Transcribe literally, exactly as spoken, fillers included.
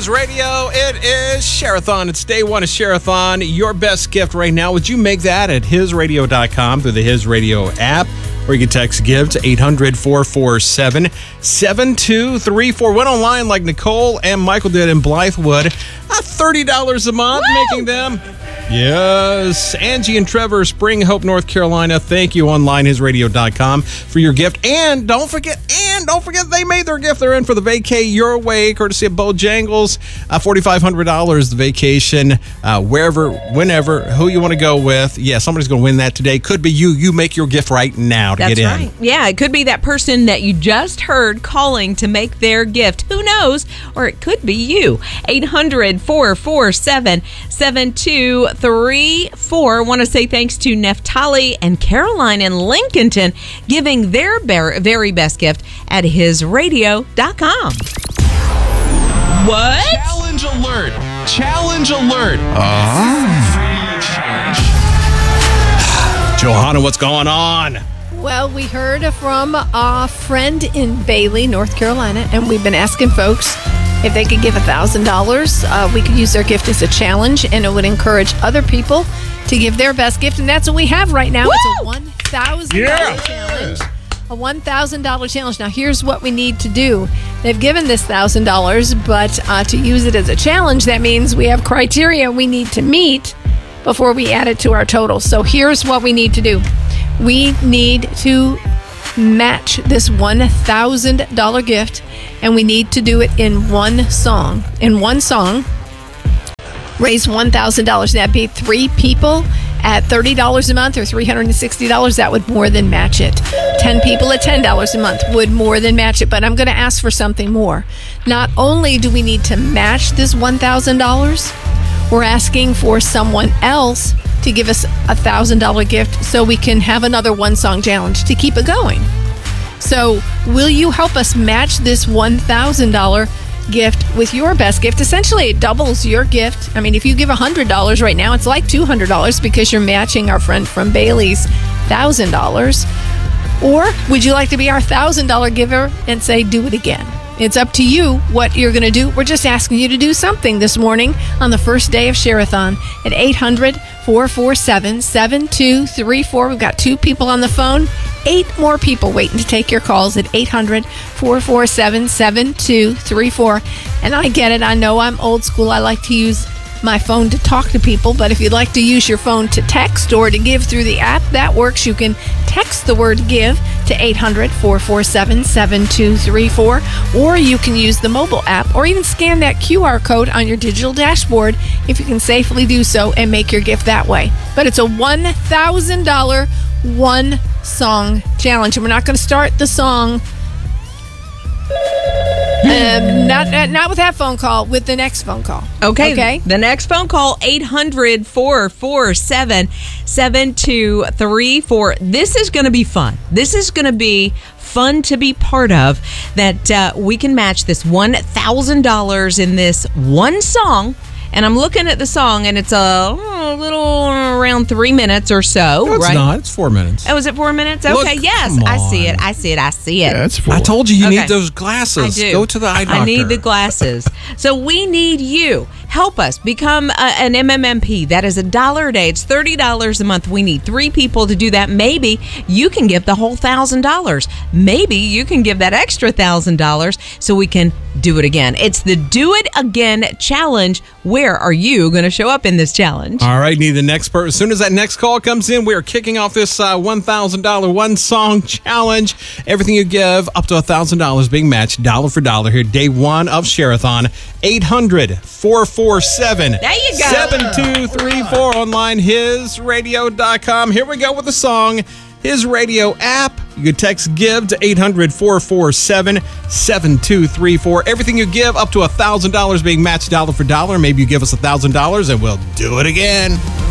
His Radio. It is Share-a-thon. It's day one of Share-a-thon. Your best gift right now. Would you make that at his radio dot com through the His Radio app? Or you can text GIVE to eight hundred, four four seven, seven two three four. Went online like Nicole and Michael did in Blythewood. Uh, thirty dollars a month, Woo! Making them... Yes. Angie and Trevor, Spring Hope, North Carolina. Thank you online, his radio dot com for your gift. And don't forget, and don't forget, they made their gift. They're in for the vacay your way, courtesy of Bojangles. Uh, four thousand five hundred dollars the vacation, uh, wherever, whenever, who you want to go with. Yeah, somebody's going to win that today. Could be you. You make your gift right now to That's get in. Right. Yeah, it could be that person that you just heard calling to make their gift. Who knows? Or it could be you. eight hundred, four four seven, seven two three four. Want to say thanks to Neftali and Caroline in Lincolnton giving their very best gift at his radio dot com. What? Challenge alert! Challenge alert! Ah. Johanna, what's going on? Well, we heard from a friend in Bailey, North Carolina, and we've been asking folks if they could give one thousand dollars. Uh, we could use their gift as a challenge, and it would encourage other people to give their best gift, and that's what we have right now. Woo! It's a one thousand dollars yeah. challenge. A one thousand dollars challenge. Now, here's what we need to do. They've given this one thousand dollars, but uh, to use it as a challenge, that means we have criteria we need to meet before we add it to our total. So here's what we need to do. We need to match this one thousand dollars gift, and we need to do it in one song. In one song, raise one thousand dollars. That'd be three people at thirty dollars a month or three hundred sixty dollars. That would more than match it. ten people at ten dollars a month would more than match it. But I'm going to ask for something more. Not only do we need to match this one thousand dollars, we're asking for someone else to give us a one thousand dollars gift so we can have another one-song challenge to keep it going. So will you help us match this one thousand dollars gift with your best gift? Essentially, it doubles your gift. I mean, if you give one hundred dollars right now, it's like two hundred dollars because you're matching our friend from Bailey's one thousand dollars. Or would you like to be our one thousand dollars giver and say, do it again? It's up to you what you're going to do. We're just asking you to do something this morning on the first day of Share-a-thon at eight hundred, four four seven, seven two three four. We've got two people on the phone, eight more people waiting to take your calls at eight hundred, four four seven, seven two three four. And I get it. I know I'm old school. I like to use my phone to talk to people, but if you'd like to use your phone to text or to give through the app, that works. You can text the word give to eight hundred, four four seven, seven two three four, or you can use the mobile app or even scan that Q R code on your digital dashboard if you can safely do so and make your gift that way. But it's a one thousand dollars one song challenge, and we're not going to start the song Um, not not with that phone call, with the next phone call. Okay. Okay. The next phone call, eight hundred, four four seven, seven two three four. This is going to be fun. This is going to be fun to be part of, that uh, we can match this one thousand dollars in this one song. And I'm looking at the song, and it's a, a little around three minutes or so, no, it's right? not. It's four minutes. Oh, is it four minutes? Look, okay, yes. I see it. I see it. I see it. Yeah, it's four. I told you you Okay. need those glasses. I do. Go to the eye doctor. I need the glasses. So we need you. Help us become a, an M M M P. That is a dollar a day. It's thirty dollars a month. We need three people to do that. Maybe you can give the whole one thousand dollars. Maybe you can give that extra one thousand dollars so we can do it again. It's the Do It Again Challenge. Where are you going to show up in this challenge? All right, need the next person. As soon as that next call comes in, we are kicking off this uh, one thousand dollars one-song challenge. Everything you give, up to one thousand dollars being matched dollar for dollar here. Day one of Share-a-thon. eight hundred, four four seven, There you go. seven two three four. Online, his radio dot com. Here we go with the song. His Radio app. You can text GIVE to eight hundred, four four seven, seven two three four. Everything you give, up to one thousand dollars being matched dollar for dollar. Maybe you give us one thousand dollars and we'll do it again.